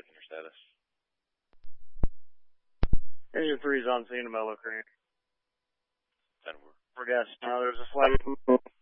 checking your status. Engine 3's on scene of Mellow Creek. 10-4. For gas now, there's a slight